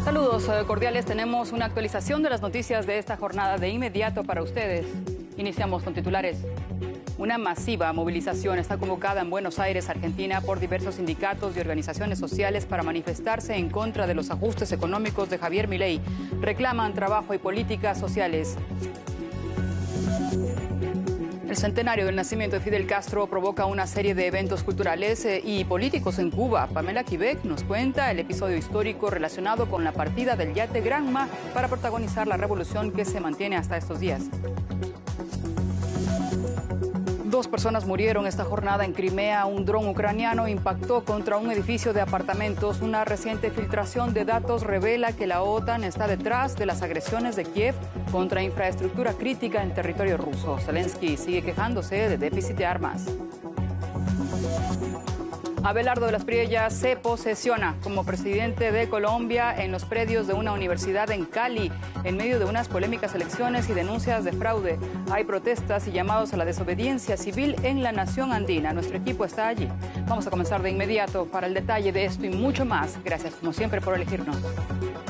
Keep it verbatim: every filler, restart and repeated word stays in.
Saludos cordiales, tenemos una actualización de las noticias de esta jornada de inmediato para ustedes. Iniciamos con titulares. Una masiva movilización está convocada en Buenos Aires, Argentina, por diversos sindicatos y organizaciones sociales para manifestarse en contra de los ajustes económicos de Javier Milei. Reclaman trabajo y políticas sociales. El centenario del nacimiento de Fidel Castro provoca una serie de eventos culturales y políticos en Cuba. Pamela Quebec nos cuenta el episodio histórico relacionado con la partida del yate Granma para protagonizar la revolución que se mantiene hasta estos días. Dos personas murieron esta jornada en Crimea. Un dron ucraniano impactó contra un edificio de apartamentos. Una reciente filtración de datos revela que la OTAN está detrás de las agresiones de Kiev contra infraestructura crítica en territorio ruso. Zelensky sigue quejándose de déficit de armas. Abelardo de las Priellas se posesiona como presidente de Colombia en los predios de una universidad en Cali, en medio de unas polémicas elecciones y denuncias de fraude. Hay protestas y llamados a la desobediencia civil en la nación andina. Nuestro equipo está allí. Vamos a comenzar de inmediato para el detalle de esto y mucho más. Gracias, como siempre, por elegirnos.